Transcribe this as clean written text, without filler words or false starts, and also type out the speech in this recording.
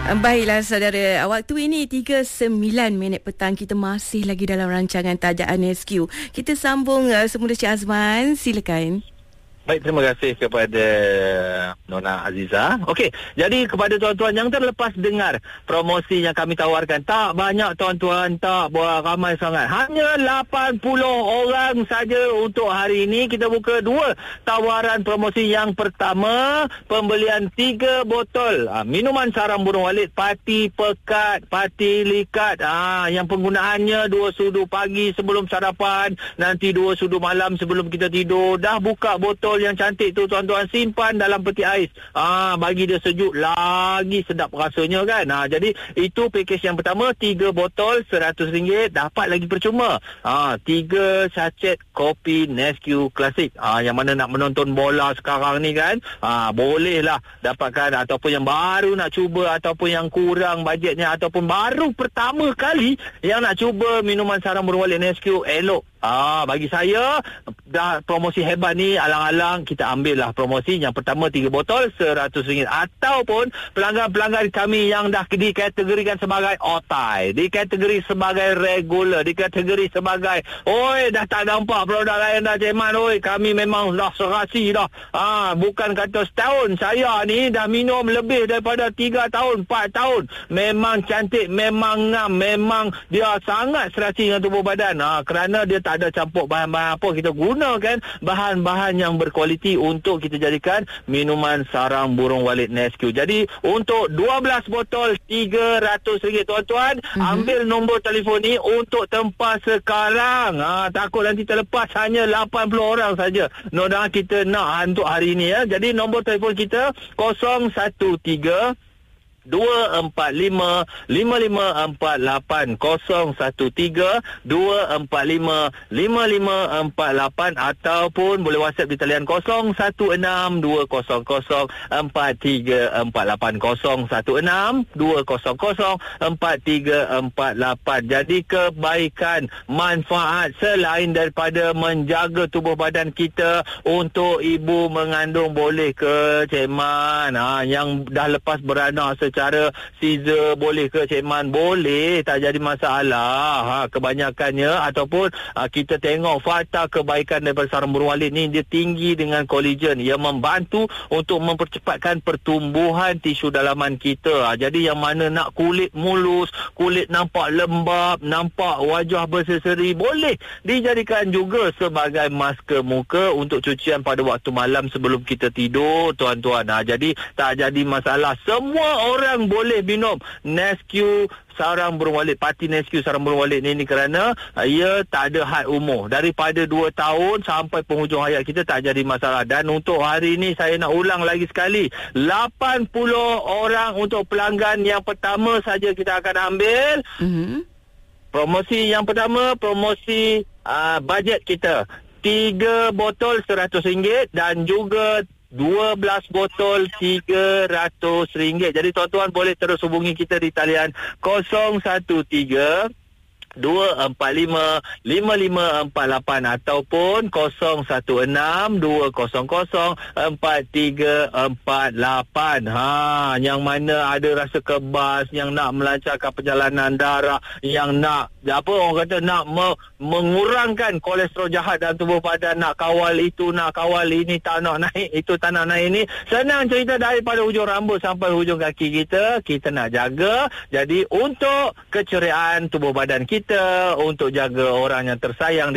Baiklah saudara, waktu ini 3:09 petang, kita masih lagi dalam rancangan Tajaan SQ. Kita sambung semula Cik Azman, silakan. Baik, terima kasih kepada Nona Aziza. Okey, jadi kepada tuan-tuan yang terlepas dengar promosi yang kami tawarkan, tak banyak tuan-tuan, tak ramai sangat. Hanya 80 orang saja untuk hari ini. Kita buka dua tawaran promosi. Yang pertama, pembelian 3 botol minuman sarang burung walit Pati Pekat, Pati Likat. Yang penggunaannya 2 sudu pagi sebelum sarapan, nanti 2 sudu malam sebelum kita tidur. Dah buka botol yang cantik tu tuan-tuan, simpan dalam peti ais. Bagi dia sejuk lagi sedap rasanya kan. Jadi itu pakej yang pertama, 3 botol RM100, dapat lagi percuma 3 sachet kopi Nesquik Klasik. Yang mana nak menonton bola sekarang ni kan, bolehlah dapatkan, ataupun yang baru nak cuba, ataupun yang kurang bajetnya, ataupun baru pertama kali yang nak cuba minuman sarang burung walit Nesquik, elok. Bagi saya dah promosi hebat ni, alang-alang kita ambil lah promosi. Yang pertama 3 botol RM100, ataupun pelanggan-pelanggan kami yang dah dikategorikan sebagai otai, dikategori sebagai regular, dikategori sebagai dah tak nampak produk lain dah Cik Man, kami memang dah serasi dah. Bukan kata setahun, saya ni dah minum lebih daripada 3 tahun, 4 tahun. Memang cantik, memang ngam, memang dia sangat serasi dengan tubuh badan. Kerana dia tak ada campur bahan-bahan apa, kita gunakan bahan-bahan yang berkualiti untuk kita jadikan minuman sarang burung walit Nesquik. Jadi untuk 12 botol RM300 tuan-tuan. Ambil nombor telefon ni untuk tempah sekarang. Takut nanti terlepas, hanya 80 orang saja Nona kita nak untuk hari ini ya. Jadi nombor telefon kita 013 245 5548 013 245 5548, ataupun boleh WhatsApp di talian 016 200 4348 016 200 4348. Jadi kebaikan, manfaat selain daripada menjaga tubuh badan kita, untuk ibu mengandung boleh ke Cik Man, yang dah lepas beranak secara Caesar boleh ke Cik Man? Boleh, tak jadi masalah. Kebanyakannya, ataupun kita tengok fakta kebaikan daripada sarang burung walit ni, dia tinggi dengan kolagen yang membantu untuk mempercepatkan pertumbuhan tisu dalaman kita. Jadi yang mana nak kulit mulus, kulit nampak lembap, nampak wajah berseri-seri, boleh dijadikan juga sebagai masker muka untuk cucian pada waktu malam sebelum kita tidur tuan-tuan. Jadi tak jadi masalah. Semua orang boleh minum Nesquik sarang burung walit, Pati Nesquik sarang burung walit ni kerana ia tak ada had umur. Daripada 2 tahun sampai penghujung hayat kita tak jadi masalah. Dan untuk hari ni saya nak ulang lagi sekali, 80 orang untuk pelanggan yang pertama saja kita akan ambil. Promosi yang pertama, promosi bajet kita 3 botol RM100 dan juga 12 botol RM300. Jadi tuan-tuan boleh terus hubungi kita di talian 013 245 5548 ataupun 016 200 4348. Yang mana ada rasa kebas, yang nak melancarkan perjalanan darah, yang nak orang kata nak mengurangkan kolesterol jahat dalam tubuh badan, nak kawal itu, nak kawal ini, tak nak naik itu, tak nak naik ini. Senang cerita, daripada hujung rambut sampai hujung kaki kita nak jaga. Jadi untuk keceriaan tubuh badan kita, untuk jaga orang yang tersayang